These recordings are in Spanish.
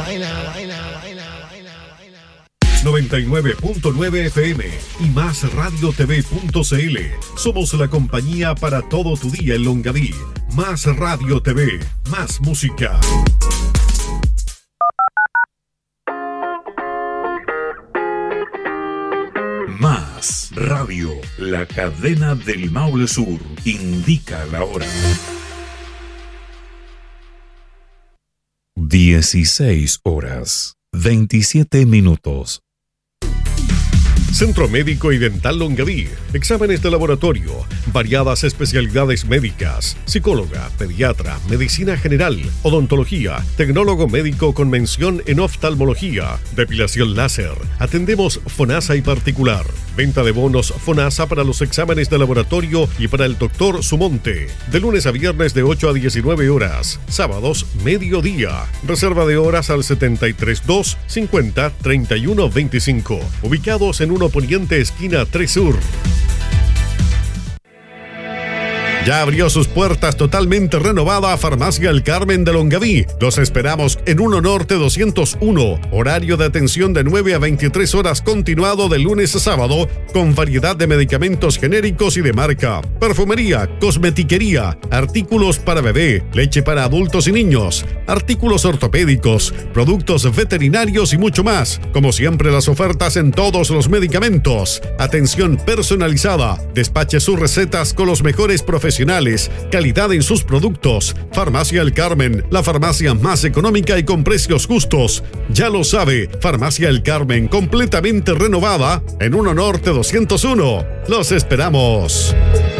99.9 FM y Más Radio TV.cl. Somos la compañía para todo tu día en Longaví. Más Radio TV, más música. Más Radio, la cadena del Maule Sur, indica la hora. 16 horas, 27 minutos. Centro Médico y Dental Longaví. Exámenes de laboratorio, variadas especialidades médicas, psicóloga, pediatra, medicina general, odontología, tecnólogo médico con mención en oftalmología, depilación láser. Atendemos FONASA y particular. Venta de bonos FONASA para los exámenes de laboratorio y para el doctor Sumonte. De lunes a viernes de 8 a 19 horas. Sábados, mediodía. Reserva de horas al 732 50 31 25. Ubicados en 1 Poniente, esquina 3 Sur. Ya abrió sus puertas totalmente renovada Farmacia El Carmen de Longaví. Los esperamos en 1 Norte 201. Horario de atención de 9 a 23 horas continuado de lunes a sábado, con variedad de medicamentos genéricos y de marca, perfumería, cosmetiquería, artículos para bebé, leche para adultos y niños, artículos ortopédicos, productos veterinarios y mucho más. Como siempre, las ofertas en todos los medicamentos. Atención personalizada. Despache sus recetas con los mejores profesionales. Calidad en sus productos. Farmacia El Carmen, la farmacia más económica y con precios justos. Ya lo sabe, Farmacia El Carmen, completamente renovada en 1 Norte 201. Los esperamos.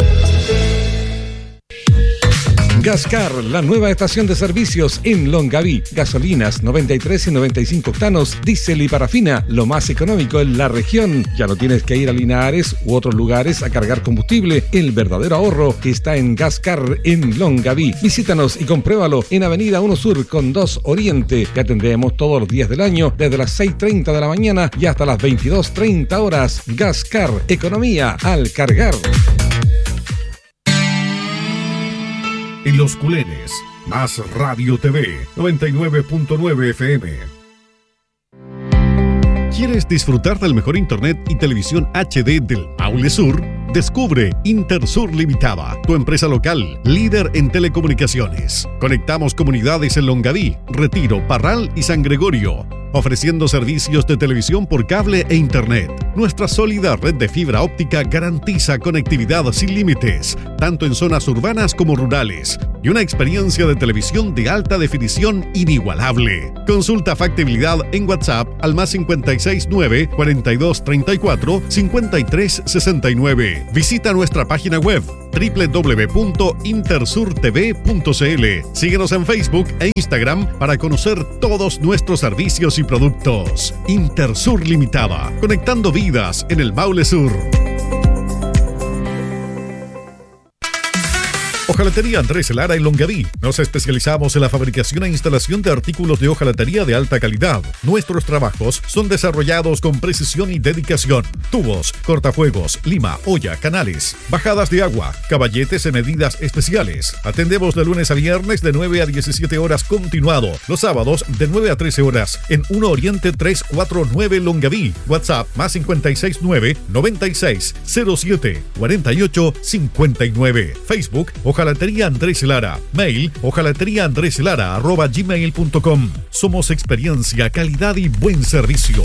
Gascar, la nueva estación de servicios en Longaví. Gasolinas 93 y 95 octanos, diésel y parafina, lo más económico en la región. Ya no tienes que ir a Linares u otros lugares a cargar combustible. El verdadero ahorro está en Gascar en Longaví. Visítanos y compruébalo en Avenida 1 Sur con 2 Oriente. Te atendemos todos los días del año desde las 6:30 de la mañana y hasta las 22:30 horas. Gascar, economía al cargar. En Los Culenes, Más Radio TV, 99.9 FM. ¿Quieres disfrutar del mejor internet y televisión HD del Maule Sur? Descubre Intersur Limitada, tu empresa local, líder en telecomunicaciones. Conectamos comunidades en Longaví, Retiro, Parral y San Gregorio, ofreciendo servicios de televisión por cable e internet. Nuestra sólida red de fibra óptica garantiza conectividad sin límites, tanto en zonas urbanas como rurales, y una experiencia de televisión de alta definición inigualable. Consulta factibilidad en WhatsApp al +569 4234 5369. Visita nuestra página web www.intersurtv.cl. Síguenos en Facebook e Instagram para conocer todos nuestros servicios y productos. Intersur Limitada, conectando vidas en el Maule Sur. Hojalatería Andrés Lara en Longaví. Nos especializamos en la fabricación e instalación de artículos de hojalatería de alta calidad. Nuestros trabajos son desarrollados con precisión y dedicación. Tubos, cortafuegos, lima, olla, canales, bajadas de agua, caballetes en medidas especiales. Atendemos de lunes a viernes de 9 a 17 horas continuado. Los sábados de 9 a 13 horas en 1 Oriente 349 Longaví. WhatsApp +569 96 07 48 59. Facebook Hojalatería Andrés Lara. Mail hojalateriaandreslara@gmail.com. Somos experiencia, calidad y buen servicio.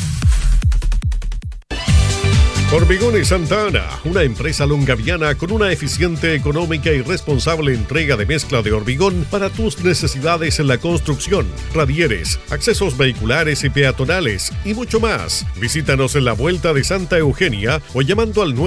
Hormigones Santa Ana, una empresa longaviana con una eficiente, económica y responsable entrega de mezcla de hormigón para tus necesidades en la construcción, radieres, accesos vehiculares y peatonales y mucho más. Visítanos en la Vuelta de Santa Eugenia o llamando al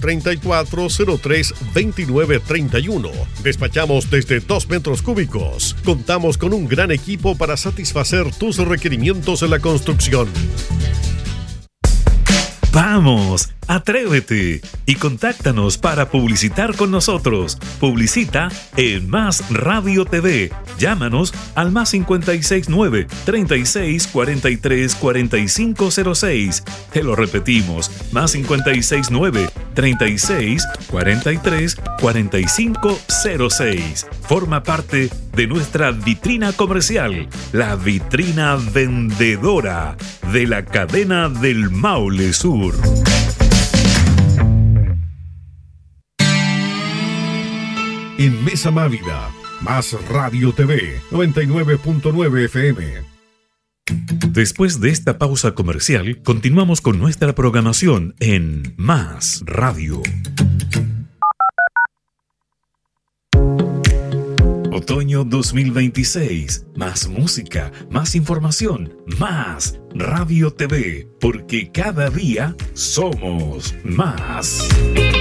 934032931. Despachamos desde 2 metros cúbicos. Contamos con un gran equipo para satisfacer tus requerimientos en la construcción. ¡Vamos! Atrévete y contáctanos para publicitar con nosotros. Publicita en Más Radio TV. Llámanos al más 569 36 43 4506. Te lo repetimos, más 569 36 43 4506. Forma parte de nuestra vitrina comercial, la vitrina vendedora de la cadena del Maule Sur. En Mesa Mávida, Más Radio TV, 99.9 FM. Después de esta pausa comercial, continuamos con nuestra programación en Más Radio. Otoño 2026. Más música, más información, más Radio TV, porque cada día somos más.